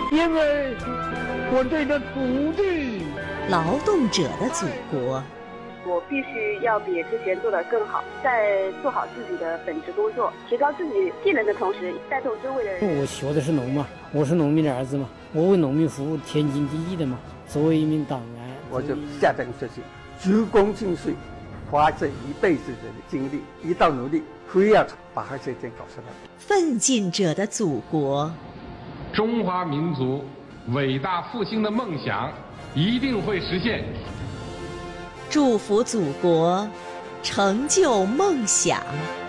因为我这个土地。 劳动者的祖国。 我必须要比之前做得更好，在做好自己的本职工作，提高自己技能的同时，带动周围的人。 我学的是农嘛，我是农民的儿子嘛，我为农民服务，天经地义的嘛。作为一名党员， 我就下定决心，鞠躬尽瘁，花这一辈子的精力，一道努力，非要把这件搞出来。 奋进者的祖国， 中华民族伟大复兴的梦想一定会实现。 祝福祖国，成就梦想。